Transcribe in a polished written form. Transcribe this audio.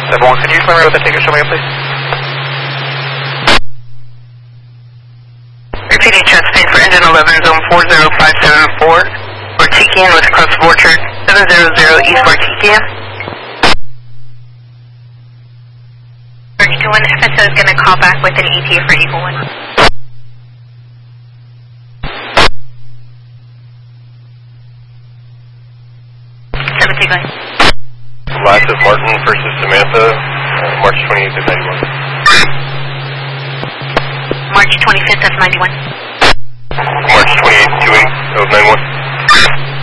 7-1, can you explain me what that ticket show me up, please? Repeating chest paid for engine 11, zone 40574. For Tikian with Crest Orchard, 700 East Bartikian. 32-1, FSO is going to call back with an ETA for Eagle 1. Last of Martin versus Samantha, March 28th of 91. March 25th of 91. March 28th, 28 of 91.